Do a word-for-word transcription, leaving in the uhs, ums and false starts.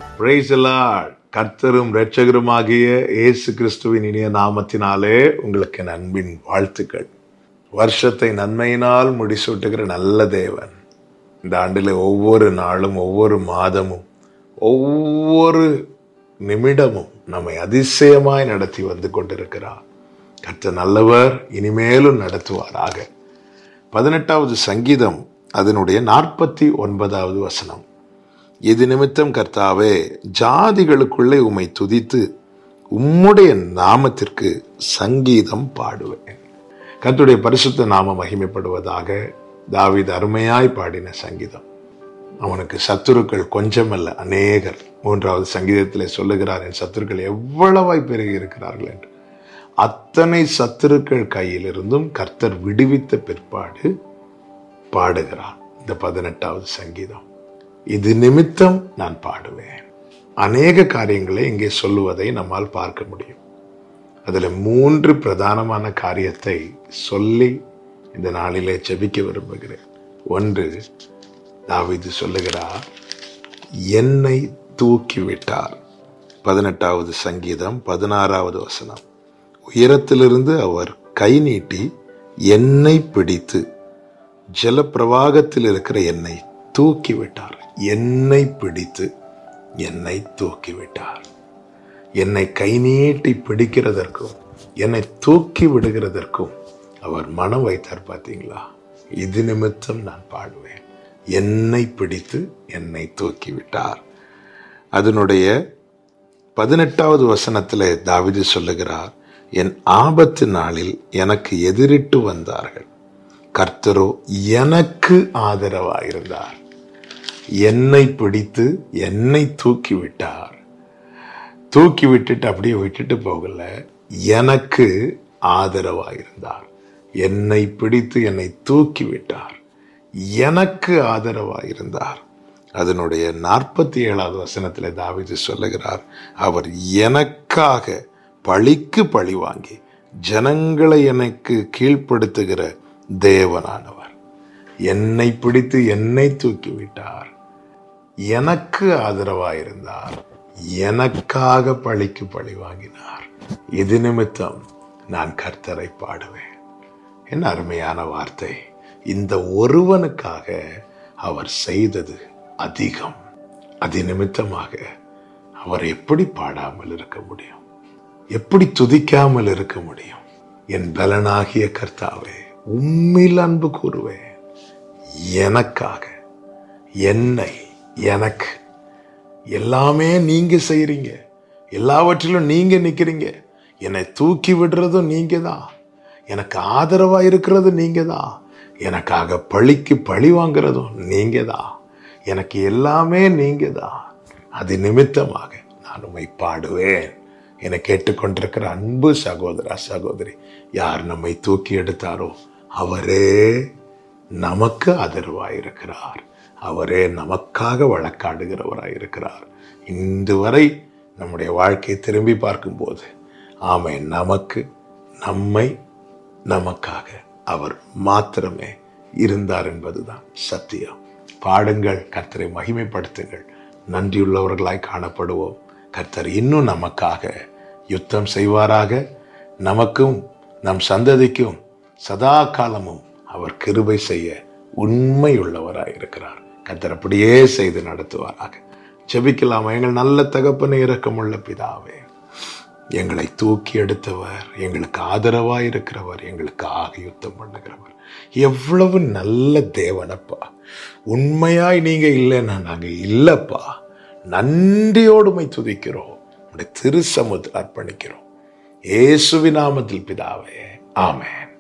Praise the Lord. கர்த்தரும் இரட்சகருமாகிய இயேசு கிறிஸ்துவின் இனிய நாமத்தினாலே உங்களுக்கு என் அன்பின் வாழ்த்துக்கள். வருஷத்தை நன்மையினால் முடிசூட்டுகிற நல்ல தேவன் இந்த ஆண்டில் ஒவ்வொரு நாளும், ஒவ்வொரு மாதமும், ஒவ்வொரு நிமிடமும் நம்மை அதிசயமாய் நடத்தி வந்து கொண்டிருக்கிறார். கர்த்தர் நல்லவர், இனிமேலும் நடத்துவாராக. பதினெட்டாவது சங்கீதம் அதனுடைய நாற்பத்தி ஒன்பதாவது வசனம். இது நிமித்தம் கர்த்தாவே, ஜாதிகளுக்குள்ளே உம்மை துதித்து உம்முடைய நாமத்திற்கு சங்கீதம் பாடுவேன். கர்த்தருடைய பரிசுத்த நாமம் மகிமைப்படுவதாக. தாவீது அருமையாய் பாடின சங்கீதம். அவனுக்கு சத்துருக்கள் கொஞ்சமல்ல, அநேகர். மூன்றாவது சங்கீதத்திலே சொல்லுகிறார், என் சத்துருக்கள் எவ்வளவாய் பெருகி இருக்கிறார்கள் என்று. அத்தனை சத்துருக்கள் கையிலிருந்தும் கர்த்தர் விடுவித்த பிற்பாடு பாடுகிறார் இந்த பதினெட்டாவது சங்கீதம். இது நிமித்தம் நான் பாடுவேன். அநேக காரியங்களை இங்கே சொல்லுவதை நம்மால் பார்க்க முடியும். அதுல மூன்று பிரதானமான காரியத்தை சொல்லி இந்த நாளிலே ஜெபிக்க விரும்புகிறேன். ஒன்று, தாவீது சொல்லுகிறார், என்னை தூக்கிவிட்டார். பதினெட்டாவது சங்கீதம் பதினாறாவது வசனம். உயரத்திலிருந்து அவர் கை நீட்டி என்னை பிடித்து ஜலப்பிரவாகத்தில் இருக்கிற என்னை தூக்கிவிட்டார். என்னை பிடித்து என்னை தூக்கிவிட்டார். என்னை கை நீட்டி பிடிக்கிறதற்கும் என்னை தூக்கி விடுகிறதற்கும் அவர் மனம் வைத்தார். பார்த்தீங்களா? இது நிமித்தம் நான் பாடுவேன். என்னை பிடித்து என்னை தூக்கிவிட்டார். அதனுடைய பதினெட்டாவது வசனத்திலே தாவீது சொல்லுகிறார், என் ஆபத்து நாளில் எனக்கு எதிரிட்டு வந்தார்கள், கர்த்தரோ எனக்கு ஆதரவாயிருந்தார். என்னை பிடித்து என்னை தூக்கி விட்டார். தூக்கி விட்டுட்டு அப்படியே விட்டுட்டு போகல, எனக்கு ஆதரவாயிருந்தார். என்னை பிடித்து என்னை தூக்கி விட்டார், எனக்கு ஆதரவாயிருந்தார். அதனுடைய நாற்பத்தி ஏழாவது வசனத்தில் தாவீது சொல்லுகிறார், அவர் எனக்காக பழிக்கு பழி வாங்கி ஜனங்களை எனக்கு கீழ்ப்படுத்துகிற தேவனானவர். என்னை பிடித்து என்னை தூக்கிவிட்டார், எனக்கு ஆதரவாயிருந்தார், எனக்காக பழிக்கு பழி வாங்கினார். இது நிமித்தம் நான் கர்த்தரை பாடுவேன். என்ன அருமையான வார்த்தை! இந்த ஒருவனுக்காக அவர் செய்தது அதிகம். அது நிமித்தமாக அவர் எப்படி பாடாமல் இருக்க முடியும்? எப்படி துதிக்காமல் இருக்க முடியும்? என் பலனாகிய கர்த்தாவே, உம்மில் அன்பு கூறுவேன். எனக்காக, என்னை, எனக்கு எல்லாமே நீங்க செய்றீங்க. எல்லாவற்றிலும் நீங்க நிக்கிறீங்க. என்னை தூக்கி விடுறதும் நீங்க தான். எனக்கு ஆதரவா இருக்கிறது நீங்க தான். எனக்காக பழிக்கு பழி வாங்குறதும் நீங்க தான். எனக்கு எல்லாமே நீங்க தான். அது நிமித்தமாக நான் உம்மை பாடுவேன். என்னை கேட்டுக்கொண்டிருக்கிற அன்பு சகோதரா, சகோதரி, யார் நம்மை தூக்கி எடுத்தாரோ அவரே நமக்கு ஆதரவாயிருக்கிறார். அவரே நமக்காக வழக்காடுகிறவராயிருக்கிறார். இன்று வரை நம்முடைய வாழ்க்கையை திரும்பி பார்க்கும்போது ஆமை நமக்கு, நம்மை, நமக்காக அவர் மாத்திரமே இருந்தார் என்பதுதான் சத்தியம். பாடுங்கள், கர்த்தரை மகிமைப்படுத்துங்கள், நன்றியுள்ளவர்களாய் காணப்படுவோம். கர்த்தர் இன்னும் நமக்காக யுத்தம் செய்வாராக. நமக்கும் நம் சந்ததிக்கும் சதா காலமும் அவர் கிருபை செய்ய உண்மை உள்ளவராயிருக்கிறார். கர்த்தர் அப்படியே செய்து நடத்துவாராக. ஜெபிக்கலாம். எங்கள் நல்ல தகப்பனே, இரக்கமுள்ள பிதாவே, எங்களை தூக்கி எடுத்தவர், எங்களுக்கு ஆதரவாய் இருக்கிறவர், எங்களுக்கு ஆக யுத்தம் பண்ணுகிறவர், எவ்வளவு நல்ல தேவனப்பா. உண்மையாய் நீங்க இல்லைன்னா நாங்க இல்லப்பா. நன்றியோடுமை துதிக்கிறோம். உடைய திரு சமூகத்தில் அர்ப்பணிக்கிறோம். இயேசுவின் நாமத்தில் பிதாவே, ஆமென்.